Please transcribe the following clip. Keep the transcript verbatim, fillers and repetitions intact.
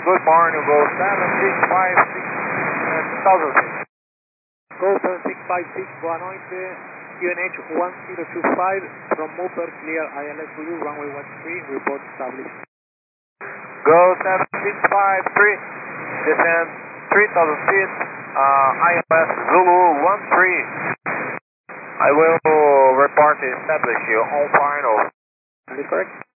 Good morning, go seven six five six thousand feet. Go seven six five six, boa noite, Q N H one zero two five, from Mooper, clear I L S to you, runway one three, report established. Go seven six five three, descend three thousand feet, uh, I L S Zulu one three. I will report establish you on final. Is it correct?